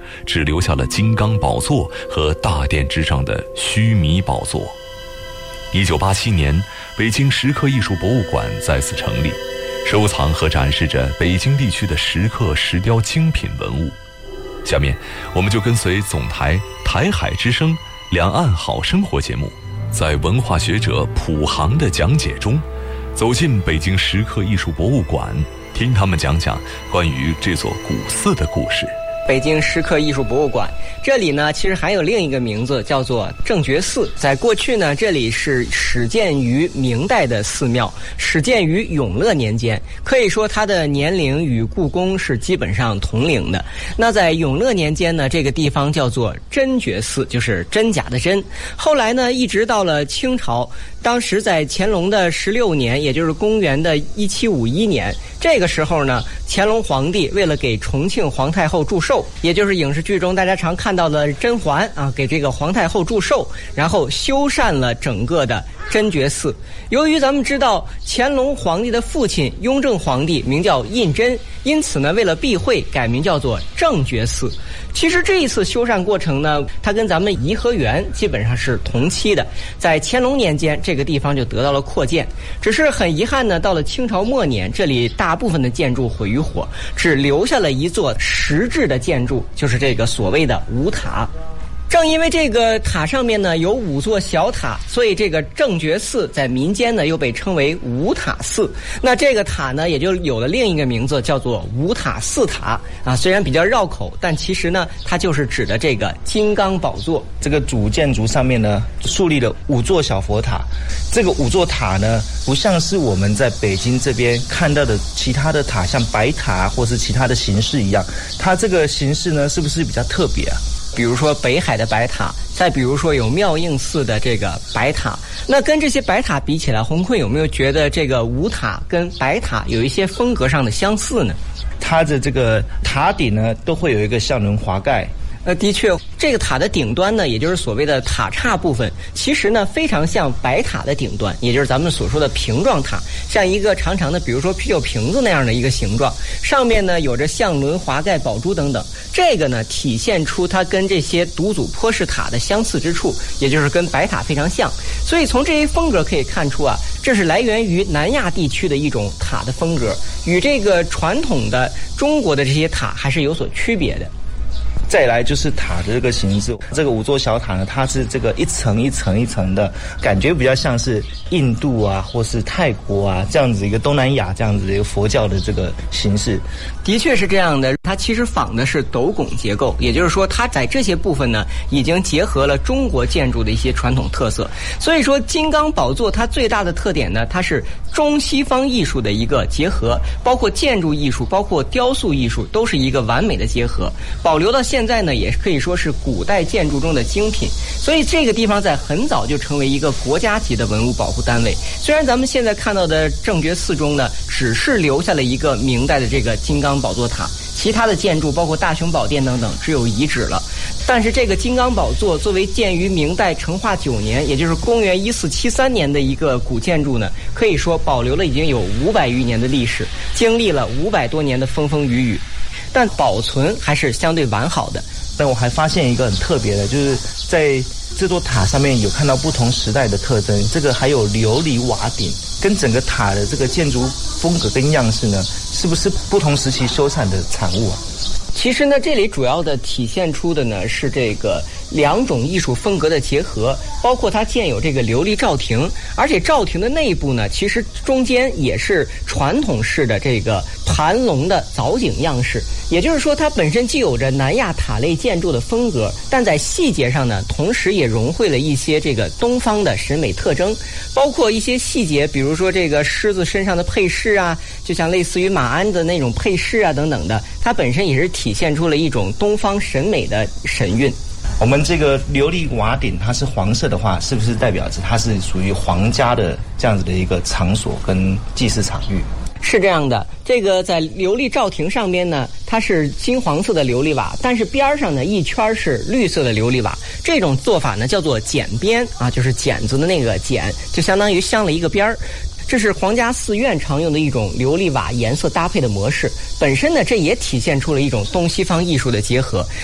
只留下了金刚宝座和大殿之上的须弥宝座。1987年，北京石刻艺术博物馆再次成立，收藏和展示着北京地区的石刻、石雕精品文物。下面，我们就跟随总台台海之声两岸好生活节目，在文化学者普航的讲解中，走进北京石刻艺术博物馆，听他们讲讲关于这座古寺的故事。 北京石刻艺术博物馆，这里呢其实还有另一个名字，叫做正觉寺。在过去呢，这里是始建于明代的寺庙，始建于永乐年间，可以说它的年龄与故宫是基本上同龄的。那在永乐年间呢，这个地方叫做真觉寺，就是真假的真。后来呢，一直到了清朝，当时在乾隆的16年，也就是公元的1751年，这个时候呢，乾隆皇帝为了给重庆皇太后祝寿，也就是影视剧中大家常看到的甄嬛啊，给这个皇太后祝寿，然后修缮了整个的真觉寺。由于咱们知道乾隆皇帝的父亲雍正皇帝名叫胤禛，因此呢，为了避讳，改名叫做正觉寺。其实这一次修缮过程呢，它跟咱们颐和园基本上是同期的。在乾隆年间，这个地方就得到了扩建，只是很遗憾呢，到了清朝末年，这里大部分的建筑毁于火，只留下了一座石质的建筑，就是这个所谓的五塔。正因为这个塔上面呢有5座小塔，所以这个正觉寺在民间呢又被称为五塔寺。那这个塔呢也就有了另一个名字，叫做五塔寺塔啊。虽然比较绕口，但其实呢它就是指的这个金刚宝座。 这个主建筑上面呢树立了5座小佛塔，这个5座塔呢不像是我们在北京这边看到的其他的塔，像白塔或是其他的形式一样，它这个形式呢是不是比较特别啊？ 比如说北海的白塔，再比如说有妙应寺的这个白塔。那跟这些白塔比起来，洪坤有没有觉得这个五塔跟白塔有一些风格上的相似呢？ 它的这个塔顶呢都会有一个象轮华盖。 的确，这个塔的顶端呢，也就是所谓的塔刹部分，其实呢非常像白塔的顶端，也就是咱们所说的平状塔，像一个长长的，比如说啤酒瓶子那样的一个形状，上面呢有着象轮、华盖、宝珠等等。这个呢体现出它跟这些独祖坡式塔的相似之处，也就是跟白塔非常像。所以从这些风格可以看出啊，这是来源于南亚地区的一种塔的风格，与这个传统的中国的这些塔还是有所区别的。 再来就是塔的这个形制，这个5座小塔呢，它是这个一层一层一层的，感觉比较像是印度啊，或是泰国啊这样子一个东南亚这样子的一个佛教的这个形式。 的确是这样的，它其实仿的是斗拱结构，也就是说它在这些部分呢已经结合了中国建筑的一些传统特色。所以说金刚宝座它最大的特点呢，它是中西方艺术的一个结合，包括建筑艺术，包括雕塑艺术，都是一个完美的结合，保留到现在呢也可以说是古代建筑中的精品。所以这个地方在很早就成为一个国家级的文物保护单位。虽然咱们现在看到的正觉寺中呢只是留下了一个明代的这个金刚宝座塔，其他的建筑包括大雄宝殿等等只有遗址了。但是这个金刚宝座作为建于明代成化9年，也就是公元1473年的一个古建筑呢，可以说保留了已经有500余年的历史，经历了500多年的风风雨雨，但保存还是相对完好的。 但我还发现一个很特别的，就是在这座塔上面有看到不同时代的特征，这个还有琉璃瓦顶，跟整个塔的这个建筑风格跟样式呢，是不是不同时期修缮的产物啊？ 其实呢，这里主要的体现出的呢是这个2种艺术风格的结合，包括它建有这个琉璃罩亭，而且罩亭的内部呢，其实中间也是传统式的这个盘龙的藻井样式，也就是说它本身既有着南亚塔类建筑的风格，但在细节上呢，同时也融汇了一些这个东方的审美特征，包括一些细节，比如说这个狮子身上的配饰啊，就像类似于马鞍的那种配饰啊等等的，它本身也是体现出了一种东方审美的神韵。 我们这个琉璃瓦顶它是黄色的话，是不是代表着它是属于皇家的这样子的一个场所跟祭祀场域？ 是这样的，这个在琉璃罩亭上边呢，它是金黄色的琉璃瓦，但是边上呢一圈是绿色的琉璃瓦。这种做法呢叫做剪边啊，就是剪子的那个剪，就相当于镶了一个边儿。这是皇家寺院常用的一种琉璃瓦颜色搭配的模式，本身呢这也体现出了一种东西方艺术的结合。